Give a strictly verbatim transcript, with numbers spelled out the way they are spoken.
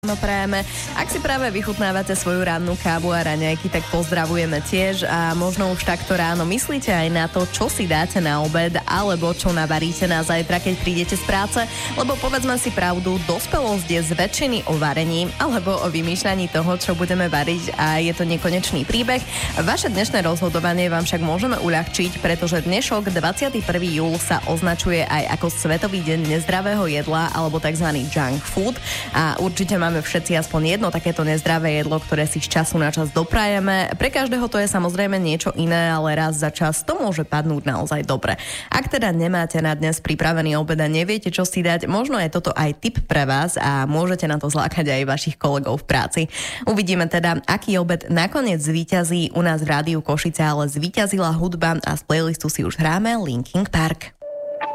No prajeme. Ak si práve vychutnávate svoju rannú kávu a raňajky, tak pozdravujeme tiež a možno už takto ráno myslíte aj na to, čo si dáte na obed alebo čo navaríte na zajtra, keď prídete z práce, lebo povedzme si pravdu, dospelosť je z väčšiny o varení alebo o vymýšľaní toho, čo budeme variť a je to nekonečný príbeh. Vaše dnešné rozhodovanie vám však môžeme uľahčiť, pretože dnešok dvadsiateho prvého júla sa označuje aj ako Svetový deň nezdravého jedla alebo tzv. Junk food a určite máme Máme všetci aspoň jedno takéto nezdravé jedlo, ktoré si z času na čas doprajeme. Pre každého to je samozrejme niečo iné, ale raz za čas to môže padnúť naozaj dobre. Ak teda nemáte na dnes pripravený obed a neviete, čo si dať, možno je toto aj tip pre vás a môžete na to zlákať aj vašich kolegov v práci. Uvidíme teda, aký obed nakoniec zvíťazí. U nás v Rádiu Košice ale zvíťazila hudba a z playlistu si už hráme Linkin Park.